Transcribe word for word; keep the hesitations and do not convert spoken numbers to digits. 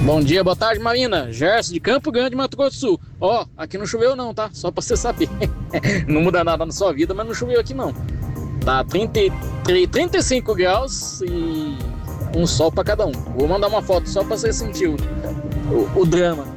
Bom dia, boa tarde, Marina. Gerson de Campo Grande, Mato Grosso do Sul. Ó, aqui não choveu não, tá? Só pra você saber. Não muda nada na sua vida, mas não choveu aqui não. Tá trinta e três, trinta e cinco graus e um sol pra cada um. Vou mandar uma foto só pra você sentir o, o, o drama.